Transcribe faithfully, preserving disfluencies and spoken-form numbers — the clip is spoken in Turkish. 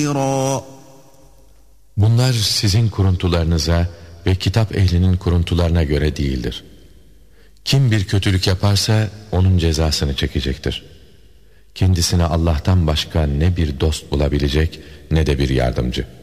Bunlar sizin kuruntularınıza ve kitap ehlinin kuruntularına göre değildir. Kim bir kötülük yaparsa onun cezasını çekecektir. Kendisine Allah'tan başka ne bir dost bulabilecek ne de bir yardımcı.